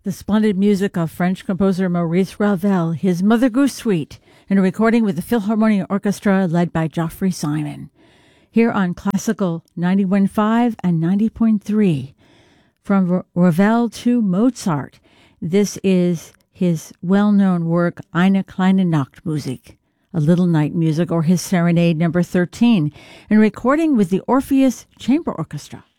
The splendid music of French composer Maurice Ravel, his Mother Goose Suite, in a recording with the Philharmonic Orchestra led by Geoffrey Simon. Here on Classical 91.5 and 90.3. From Ravel to Mozart, this is his well-known work, Eine kleine Nachtmusik, a little night music, or his Serenade number 13, in a recording with the Orpheus Chamber Orchestra.